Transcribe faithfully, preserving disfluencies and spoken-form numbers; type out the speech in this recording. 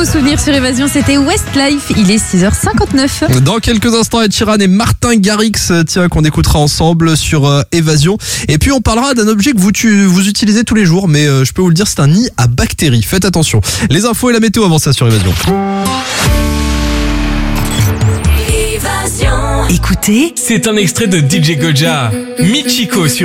beaux souvenirs sur Évasion, c'était Westlife. Il est six heures cinquante-neuf. Dans quelques instants, Ed Sheeran et Martin Garrix, tiens, qu'on écoutera ensemble sur euh, Évasion. Et puis on parlera d'un objet que vous, tu, vous utilisez tous les jours, mais euh, je peux vous le dire, c'est un nid à bactéries. Faites attention. Les infos et la météo avant ça sur Évasion. Écoutez, c'est un extrait de D J Goja, Michiko sur